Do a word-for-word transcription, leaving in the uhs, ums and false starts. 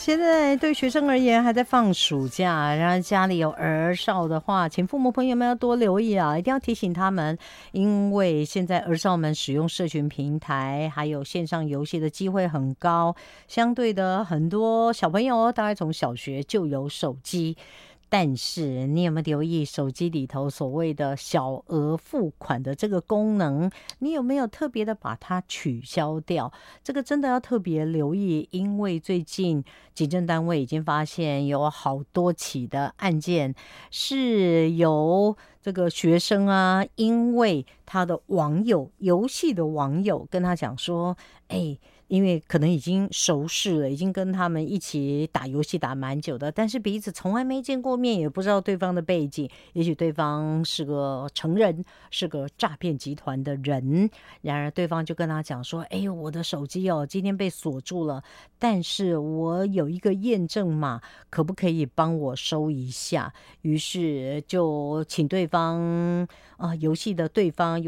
现在对学生而言还在放暑假，然后家里有儿少的话，请父母朋友们要多留意啊，一定要提醒他们，因为现在儿少们使用社群平台还有线上游戏的机会很高，相对的很多小朋友大概从小学就有手机。但是你有没有留意手机里头所谓的小额付款的这个功能？你有没有特别的把它取消掉？这个真的要特别留意，因为最近警政单位已经发现有好多起的案件是由这个学生啊，因为他的网友游戏的网友跟他讲说，哎，因为可能已经熟识了，已经跟他们一起打游戏打蛮久的，但是彼此从来没见过面，也不知道对方的背景，也许对方是个成人，是个诈骗集团的人。然而对方就跟他讲说，哎呦，我的手机哦今天被锁住了，但是我有一个验证码，可不可以帮我收一下？于是就请对方啊、呃，游戏的对方